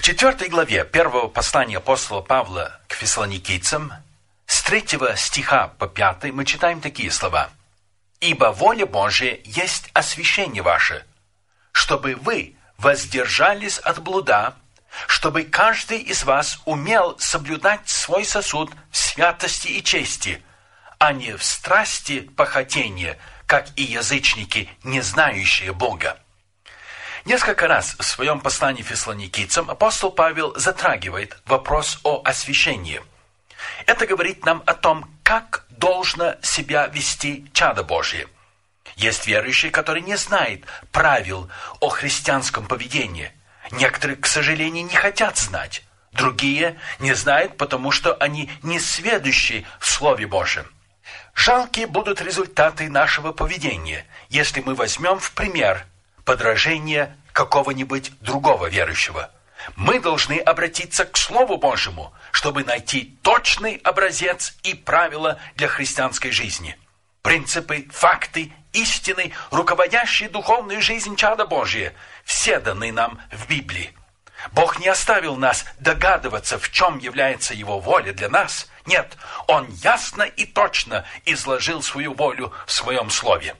В 4 главе первого послания апостола Павла к фессалоникийцам с 3 стиха по 5 мы читаем такие слова. «Ибо воля Божия есть освящение ваше, чтобы вы воздержались от блуда, чтобы каждый из вас умел соблюдать свой сосуд в святости и чести, а не в страсти похотения, как и язычники, не знающие Бога». Несколько раз в своем послании фессалоникийцам апостол Павел затрагивает вопрос о освящении. Это говорит нам о том, как должно себя вести чадо Божие. Есть верующие, которые не знают правил о христианском поведении. Некоторые, к сожалению, не хотят знать. Другие не знают, потому что они не сведущи в Слове Божьем. Жалкие будут результаты нашего поведения, если мы возьмем в пример подражение какого-нибудь другого верующего. Мы должны обратиться к Слову Божьему, чтобы найти точный образец и правила для христианской жизни. Принципы, факты, истины, руководящие духовную жизнь чада Божия, все даны нам в Библии. Бог не оставил нас догадываться, в чем является Его воля для нас. Нет, Он ясно и точно изложил свою волю в Своем Слове.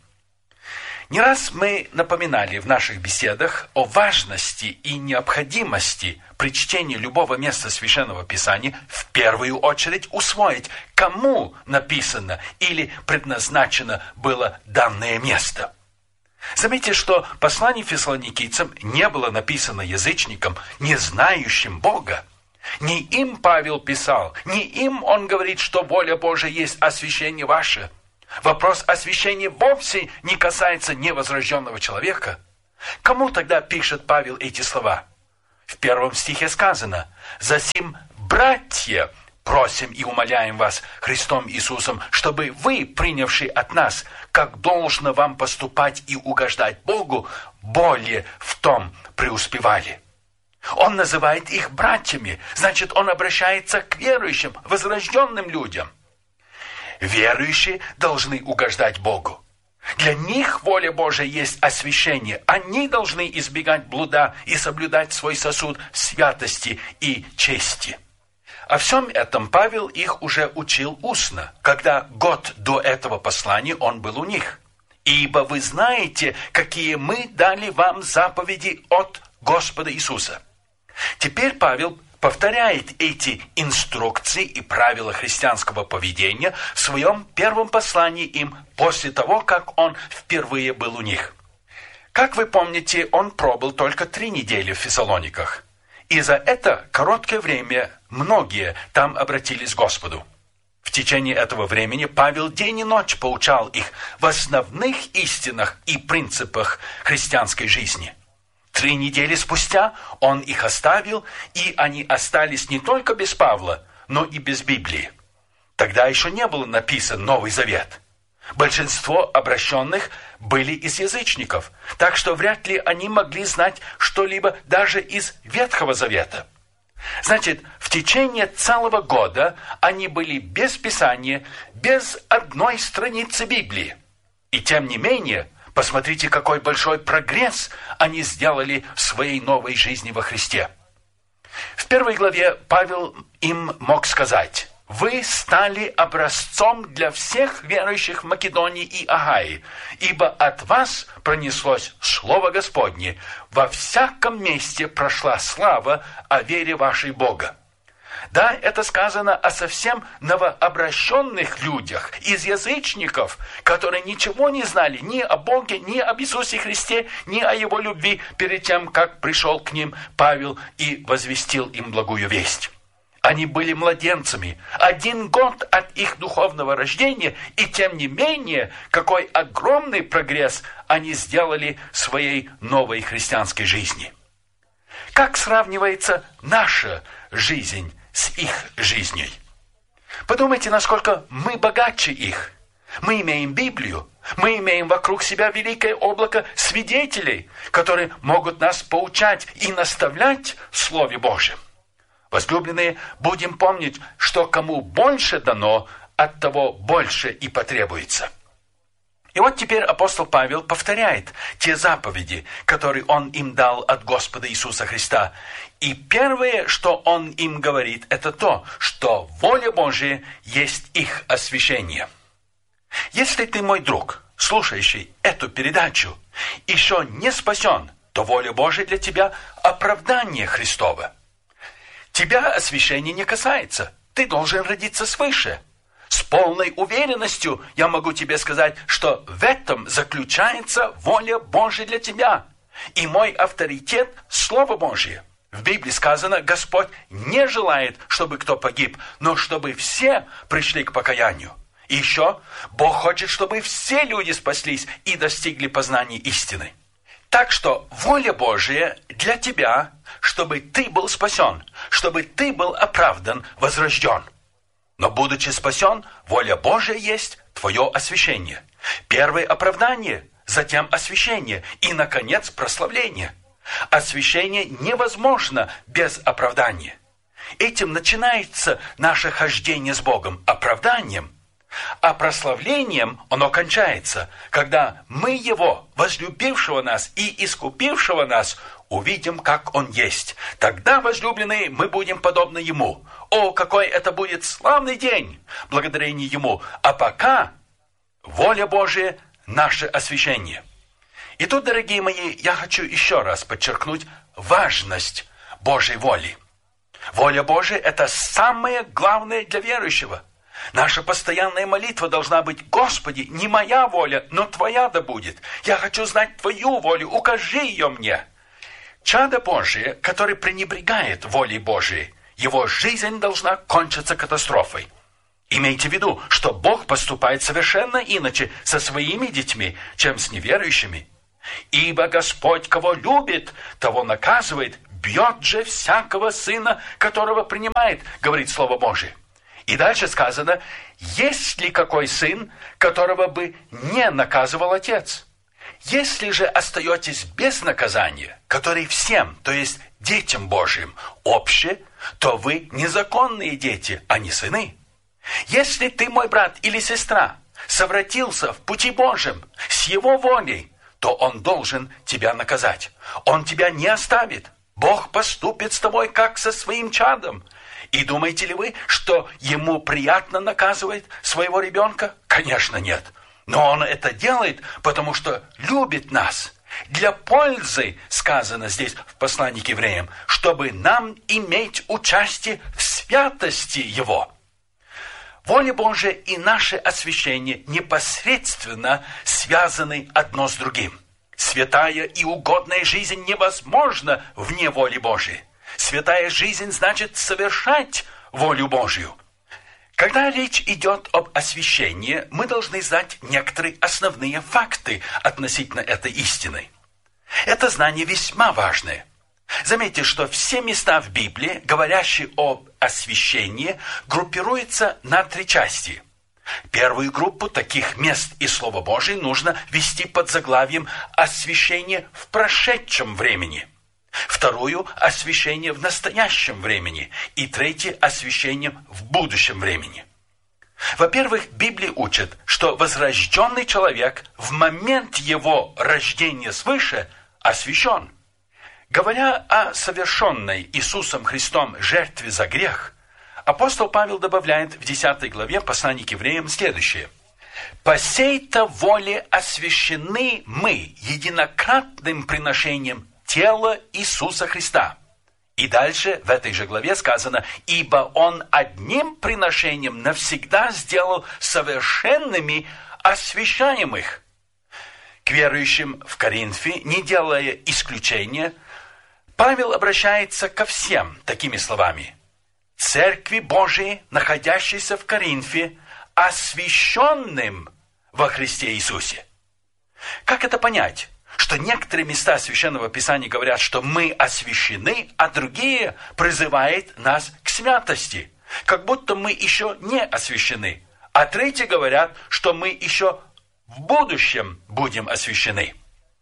Не раз мы напоминали в наших беседах о важности и необходимости при чтении любого места Священного Писания в первую очередь усвоить, кому написано или предназначено было данное место. Заметьте, что послание фессалоникийцам не было написано язычникам, не знающим Бога. Не им Павел писал, не им он говорит, что воля Божия есть освящение ваше. Вопрос освящения вовсе не касается невозрожденного человека. Кому тогда пишет Павел эти слова? В 1 стихе сказано: «Засим, братья, просим и умоляем вас Христом Иисусом, чтобы вы, принявшие от нас, как должно вам поступать и угождать Богу, более в том преуспевали». Он называет их братьями, значит, он обращается к верующим, возрожденным людям. Верующие должны угождать Богу. Для них воля Божия есть освящение. Они должны избегать блуда и соблюдать свой сосуд в святости и чести. О всем этом Павел их уже учил устно, когда год до этого послания он был у них. «Ибо вы знаете, какие мы дали вам заповеди от Господа Иисуса». Теперь Павел повторяет эти инструкции и правила христианского поведения в своем первом послании им после того, как он впервые был у них. Как вы помните, он пробыл только 3 недели в Фессалониках. И за это короткое время многие там обратились к Господу. В течение этого времени Павел день и ночь поучал их в основных истинах и принципах христианской жизни. 3 недели спустя он их оставил, и они остались не только без Павла, но и без Библии. Тогда еще не было написан Новый Завет. Большинство обращенных были из язычников, так что вряд ли они могли знать что-либо даже из Ветхого Завета. Значит, в течение целого года они были без Писания, без одной страницы Библии. И тем не менее, посмотрите, какой большой прогресс они сделали в своей новой жизни во Христе. В 1 главе Павел им мог сказать: «Вы стали образцом для всех верующих в Македонии и Ахае, ибо от вас пронеслось Слово Господне, во всяком месте прошла слава о вере вашей Бога». Да, это сказано о совсем новообращенных людях, из язычников, которые ничего не знали ни о Боге, ни об Иисусе Христе, ни о Его любви перед тем, как пришел к ним Павел и возвестил им благую весть. Они были младенцами, 1 год от их духовного рождения, и тем не менее, какой огромный прогресс они сделали в своей новой христианской жизни. Как сравнивается наша жизнь с их жизнью? Подумайте, насколько мы богаче их. Мы имеем Библию, мы имеем вокруг себя великое облако свидетелей, которые могут нас поучать и наставлять в Слове Божьем. Возлюбленные, будем помнить, что кому больше дано, от того больше и потребуется. И вот теперь апостол Павел повторяет те заповеди, которые он им дал от Господа Иисуса Христа. И первое, что он им говорит, это то, что воля Божия есть их освящение. Если ты, мой друг, слушающий эту передачу, еще не спасен, то воля Божия для тебя – оправдание Христово. Тебя освящение не касается, ты должен родиться свыше. С полной уверенностью я могу тебе сказать, что в этом заключается воля Божия для тебя. И мой авторитет – Слово Божие. В Библии сказано, Господь не желает, чтобы кто погиб, но чтобы все пришли к покаянию. И еще Бог хочет, чтобы все люди спаслись и достигли познания истины. Так что воля Божия для тебя, чтобы ты был спасен, чтобы ты был оправдан, возрожден. Но будучи спасен, воля Божия есть твое освящение. Первое оправдание, затем освящение и, наконец, прославление. Освящение невозможно без оправдания. Этим начинается наше хождение с Богом, оправданием. А прославлением оно кончается, когда мы Его, возлюбившего нас и искупившего нас, увидим, как Он есть. Тогда, возлюбленные, мы будем подобны Ему. О, какой это будет славный день, благодарение Ему. А пока воля Божия – наше освящение. И тут, дорогие мои, я хочу еще раз подчеркнуть важность Божьей воли. Воля Божия – это самое главное для верующего. Наша постоянная молитва должна быть: Господи, не моя воля, но Твоя да будет. Я хочу знать Твою волю, укажи ее мне. Чадо Божие, который пренебрегает волей Божией, его жизнь должна кончиться катастрофой. Имейте в виду, что Бог поступает совершенно иначе со своими детьми, чем с неверующими. Ибо Господь, кого любит, того наказывает, бьет же всякого сына, которого принимает, говорит Слово Божие. И дальше сказано: есть ли какой сын, которого бы не наказывал отец? Если же остаетесь без наказания, который всем, то есть детям Божьим, обще, то вы незаконные дети, а не сыны. Если ты, мой брат или сестра, совратился в пути Божьем с Его волей, то Он должен тебя наказать. Он тебя не оставит. Бог поступит с тобой, как со своим чадом. И думаете ли вы, что Ему приятно наказывать своего ребенка? Конечно, нет. Но Он это делает, потому что любит нас. Для пользы, сказано здесь в послании к евреям, чтобы нам иметь участие в святости Его. Воля Божия и наше освящение непосредственно связаны одно с другим. Святая и угодная жизнь невозможна вне воли Божией. Святая жизнь значит совершать волю Божью. Когда речь идет об освящении, мы должны знать некоторые основные факты относительно этой истины. Это знание весьма важное. Заметьте, что все места в Библии, говорящие об освящении, группируются на 3 части. Первую группу таких мест из Слова Божия нужно вести под заглавием «Освящение в прошедшем времени». Вторую – освящение в настоящем времени. И третье – освящение в будущем времени. Во-первых, Библия учит, что возрожденный человек в момент его рождения свыше освящен. Говоря о совершенной Иисусом Христом жертве за грех, апостол Павел добавляет в 10 главе послания к евреям следующее. «По сей-то воле освящены мы единократным приношением тела Иисуса Христа». И дальше в этой же главе сказано: «Ибо Он одним приношением навсегда сделал совершенными освящаемых». К верующим в Коринфе, не делая исключения, Павел обращается ко всем такими словами: «Церкви Божией, находящейся в Коринфе, освященным во Христе Иисусе». Как это понять? Что некоторые места Священного Писания говорят, что мы освящены, а другие призывают нас к святости, как будто мы еще не освящены. А третьи говорят, что мы еще в будущем будем освящены.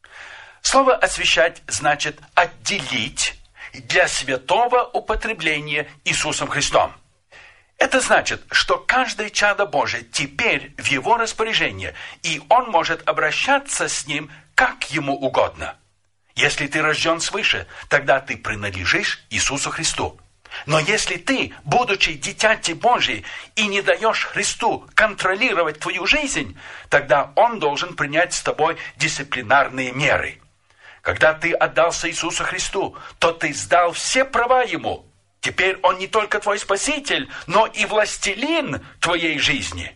Слово «освящать» значит «отделить» для святого употребления Иисусом Христом. Это значит, что каждое чадо Божие теперь в его распоряжении, и он может обращаться с ним как ему угодно. Если ты рожден свыше, тогда ты принадлежишь Иисусу Христу. Но если ты, будучи дитяти Божией, и не даешь Христу контролировать твою жизнь, тогда Он должен принять с тобой дисциплинарные меры. Когда ты отдался Иисусу Христу, то ты сдал все права Ему. Теперь Он не только твой Спаситель, но и властелин твоей жизни.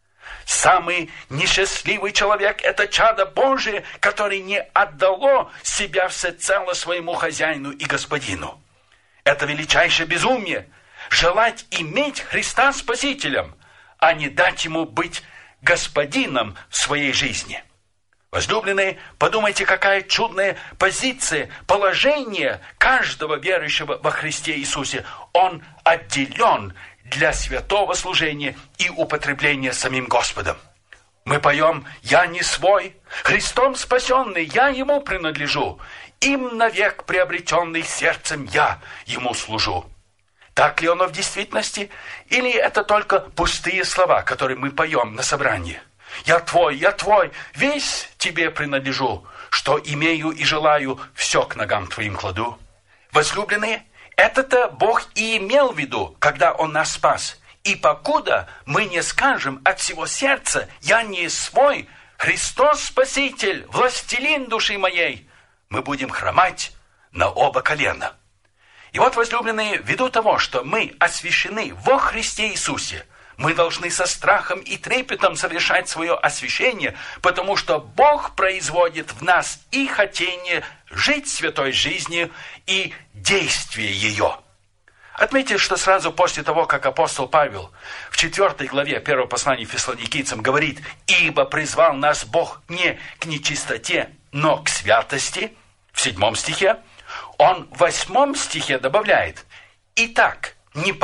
Самый несчастливый человек – это чадо Божие, которое не отдало себя всецело своему хозяину и господину. Это величайшее безумие – желать иметь Христа Спасителем, а не дать Ему быть господином в своей жизни. Возлюбленные, подумайте, какая чудная позиция, положение каждого верующего во Христе Иисусе. Он отделен для святого служения и употребления самим Господом. Мы поем «Я не свой, Христом спасенный, я Ему принадлежу, им навек приобретенный сердцем я Ему служу». Так ли оно в действительности? Или это только пустые слова, которые мы поем на собрании? «Я твой, весь тебе принадлежу, что имею и желаю, все к ногам твоим кладу». Возлюбленные, это-то Бог и имел в виду, когда Он нас спас. И покуда мы не скажем от всего сердца «Я не свой, Христос Спаситель, властелин души моей», мы будем хромать на оба колена. И вот, возлюбленные, ввиду того, что мы освящены во Христе Иисусе, мы должны со страхом и трепетом совершать свое освящение, потому что Бог производит в нас и хотение жить святой жизнью, и действие ее. Отметьте, что сразу после того, как апостол Павел в 4 главе 1 послания Фессалоникийцам говорит: «Ибо призвал нас Бог не к нечистоте, но к святости», в 7 стихе, он в 8 стихе добавляет: «Итак,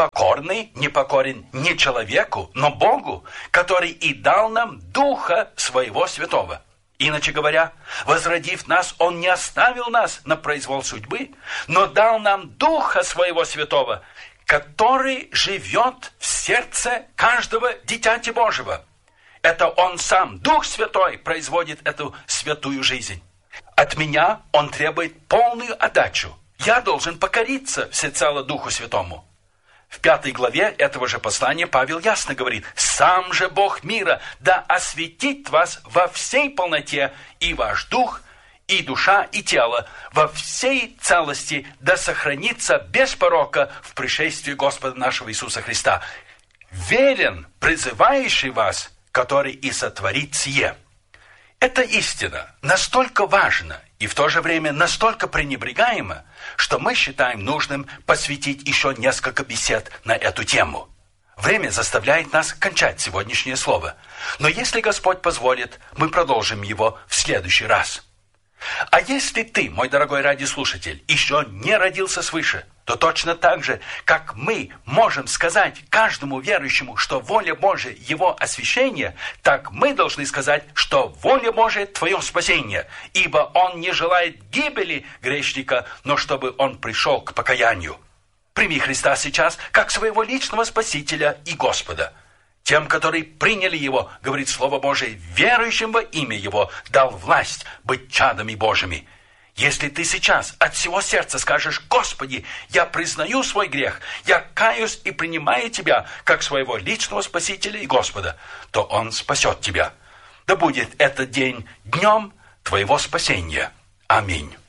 непокорен не человеку, но Богу, который и дал нам Духа Своего Святого». Иначе говоря, возродив нас, Он не оставил нас на произвол судьбы, но дал нам Духа Своего Святого, который живет в сердце каждого дитяти Божьего. Это Он сам, Дух Святой, производит эту святую жизнь. От меня Он требует полную отдачу. Я должен покориться всецело Духу Святому. В 5 главе этого же послания Павел ясно говорит: «Сам же Бог мира да осветит вас во всей полноте, и ваш дух, и душа, и тело во всей целости да сохранится без порока в пришествии Господа нашего Иисуса Христа. Верен призывающий вас, который и сотворит сие». Эта истина настолько важна и в то же время настолько пренебрегаема, что мы считаем нужным посвятить еще несколько бесед на эту тему. Время заставляет нас кончать сегодняшнее слово, но если Господь позволит, мы продолжим его в следующий раз. А если ты, мой дорогой радиослушатель, еще не родился свыше, то точно так же, как мы можем сказать каждому верующему, что воля Божия – его освящение, так мы должны сказать, что воля Божия – твое спасение, ибо Он не желает гибели грешника, но чтобы он пришел к покаянию. Прими Христа сейчас как своего личного Спасителя и Господа. Тем, которые приняли Его, говорит Слово Божие, верующим во имя Его дал власть быть чадами Божьими. Если ты сейчас от всего сердца скажешь: «Господи, я признаю свой грех, я каюсь и принимаю Тебя как своего личного Спасителя и Господа», то Он спасет тебя. Да будет этот день днем твоего спасения. Аминь.